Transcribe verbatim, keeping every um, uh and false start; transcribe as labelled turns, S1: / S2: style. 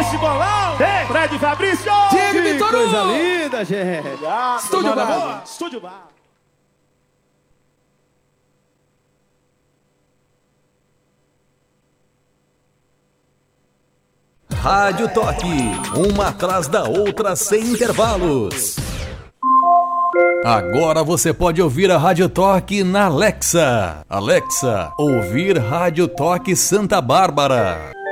S1: esse bolão?
S2: Tem.
S1: Fred Fabrício!
S2: Diego
S3: Que
S2: Vitor
S3: coisa
S2: Hugo.
S3: linda, gente.
S1: Obrigado,
S2: Estúdio
S1: mano,
S2: Bar.
S1: amor. Estúdio Bar.
S4: Rádio Toque, uma atrás da outra sem intervalos. Agora você pode ouvir a Rádio Toque na Alexa. Alexa, ouvir Rádio Toque Santa Bárbara.